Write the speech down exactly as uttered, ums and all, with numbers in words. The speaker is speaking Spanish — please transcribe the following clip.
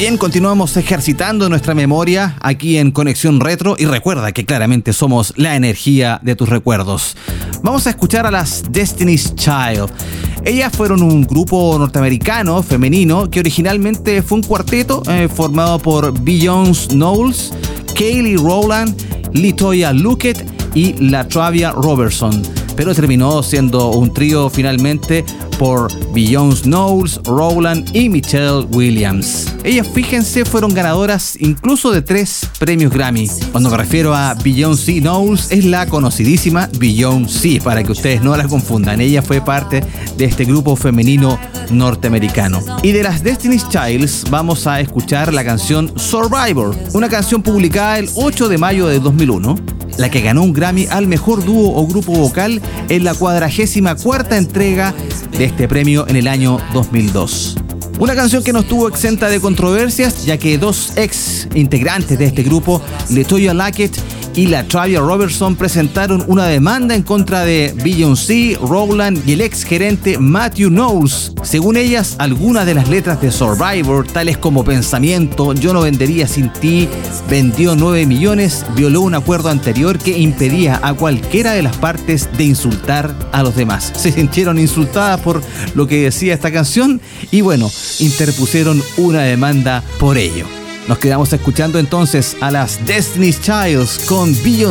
Bien, continuamos ejercitando nuestra memoria aquí en Conexión Retro y recuerda que claramente somos la energía de tus recuerdos. Vamos a escuchar a las Destiny's Child. Ellas fueron un grupo norteamericano femenino que originalmente fue un cuarteto eh, formado por Beyoncé Knowles, Kelly Rowland, LaToya Luckett y LaTravia Robertson, pero terminó siendo un trío finalmente por Beyoncé Knowles, Rowland y Michelle Williams. Ellas, fíjense, fueron ganadoras incluso de tres premios Grammy. Cuando me refiero a Beyoncé Knowles, es la conocidísima Beyoncé, para que ustedes no la confundan. Ella fue parte de este grupo femenino norteamericano. Y de las Destiny's Childs vamos a escuchar la canción Survivor, una canción publicada el ocho de mayo de dos mil uno, la que ganó un Grammy al mejor dúo o grupo vocal en la cuadragésima cuarta entrega de este premio en el año dos mil dos. Una canción que no estuvo exenta de controversias, ya que dos ex integrantes de este grupo, LaToya Luckett y LaTravia Robertson, presentaron una demanda en contra de Beyoncé, Rowland y el ex gerente Matthew Knowles. Según ellas, algunas de las letras de Survivor, tales como Pensamiento, Yo no vendería sin ti, vendió nueve millones, violó un acuerdo anterior que impedía a cualquiera de las partes de insultar a los demás. Se sintieron insultadas por lo que decía esta canción y bueno, interpusieron una demanda por ello. Nos quedamos escuchando entonces a las Destiny's Child con Beyoncé